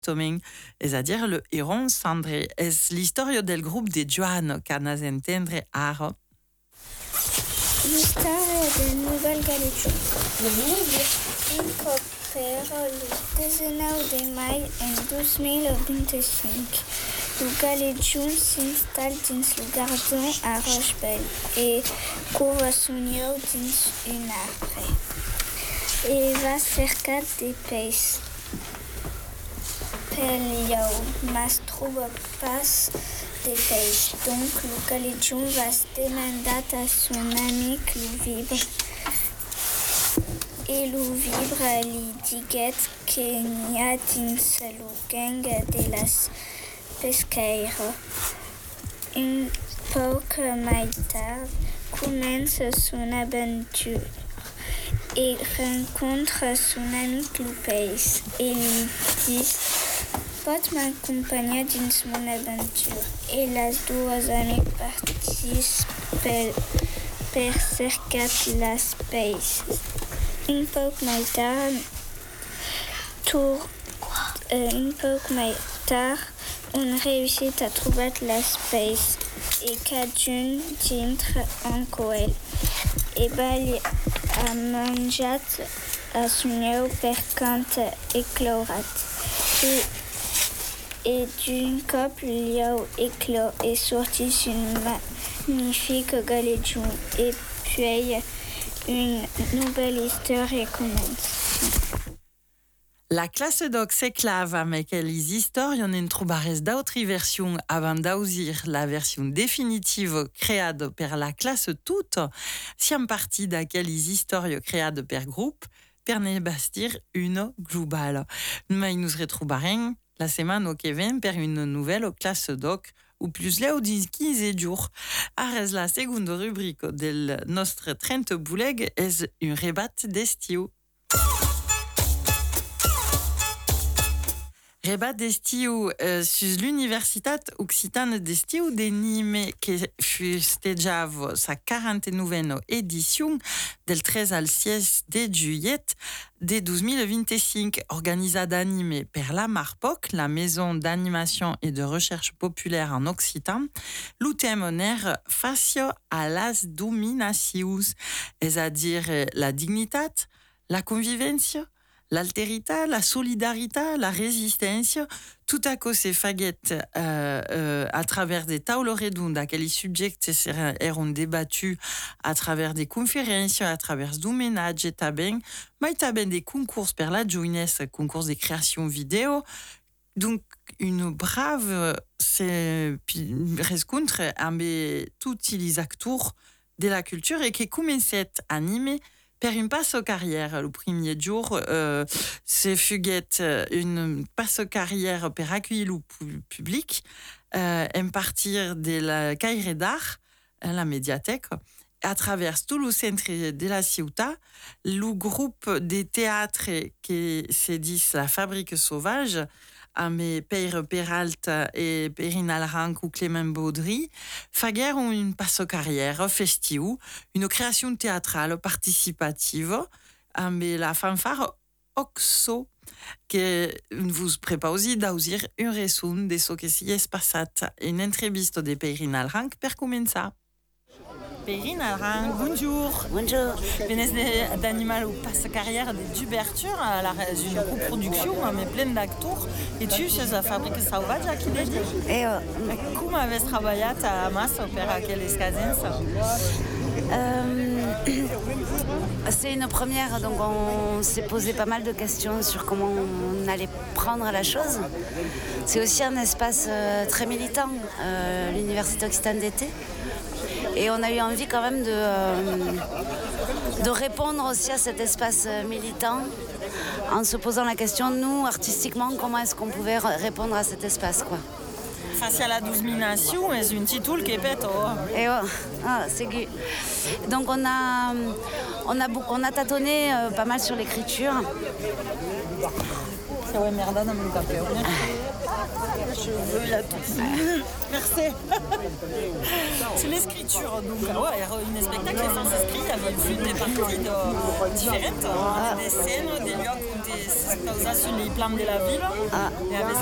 Toming, c'est-à-dire le héron cendré. Est l'histoire del groupe de Joan Canas entendre ara? L'histoire de Nouvelle-Galles. Incorpora le 19 de maio em 2025. O Galejun s'installe dins le gardon à Rochebelle e curva sonhou dins un arbre. E va cercar de peix pel iau, mas troba pas de peix. Donc le Galejun va demander à son amic le vibre. E lo vibre li diguet que n'hi ha dins lo gang de las pesqueira. Un poc mai tard, commence son aventure et rencontre son ami Cloupès et lui dit pot m'accompagner dins mon aventure. Et les deux amis partissent per cercar las peixes. Un poc mai tard, on réussit à trouver l'espèce et cadun dintre en coel. Et bali a manjat a sonhou per canta eclorat. Et d'un cop l'iau éclos et sorti une magnifique galéjun. Et puis une nouvelle histoire commence. La classe doc s'éclave avec les histoires, il y en a une trobarès d'autres versions avant d'ausir la version définitive créée par la classe toute. Siam partie d'aquelles histoires créées par groupe, per ne bastir une globale. Mais nous retrouverons la semaine au Kevin per une nouvelle classe doc ou plus là au 15 jours. Arès la seconde rubrique de notre 30 bouleg est un rebat d'estiu. Rebat d'estiu sur l'Universitat Occitane d'Estiu de Nîmes, qui festejava sa 49e édition del 13 al 16 de juillet de 2025, organisée à Nîmes par la MARPOC, la Maison d'animation et de recherche populaire en Occitan. Le thème honneur facio a las dominacius, c'est-à-dire la dignitat, la convivencia, l'altérité, la solidarité, la résistance, tout à cause ces faguettes à travers des taules redondes, quels sujets seront débattus à travers des conférences, à travers des ménages et taben, mais taben des concours per la jeunesse, concours de création vidéo. Donc, une brave rencontre avec tous les acteurs de la culture et qui commence à animer per une passe aux carrière. Le premier jour, c'est fuguette une passe aux carrière per accueillir le public, à partir de la Caire d'Art, la médiathèque, à travers tout le centre de la ciutat, le groupe de théâtre qui se dit la Fabrique Sauvage, avec Pierre Peralta et Perrine Alranc ou Clément Baudry, faguer une passe carrière festive, une création théâtrale participative, avec la fanfare Oxo, que vous prépare aussi d'ausir une raison de ce qui s'y est passé, une entrevista de Perrine Alranc per commencer. Perrine Alranc, bonjour. Bonjour. Venez d'animer au passe-carrière d'ouverture à une coproduction, mais pleine d'acteurs. Et tu chez la Fabrique Sauvage qui l'a dit? Comment avez-vous travaillé à masse pour quelle escadence? C'est une première, donc on s'est posé pas mal de questions sur comment on allait prendre la chose. C'est aussi un espace très militant, l'Université Occitane d'été. Et on a eu envie quand même de répondre aussi à cet espace militant en se posant la question, nous, artistiquement, comment est-ce qu'on pouvait répondre à cet espace, quoi. Face à la domination, c'est une titre qui est pète. Et c'est gu. Donc on a tâtonné pas mal sur l'écriture. C'est ouais, merde, dans mon café. Je veux la tout. Merci. C'est l'écriture. Donc, une spectacle sans inscrit avec des parties différentes, des scènes, des lieux, des choses sur les plans de la ville. E a vez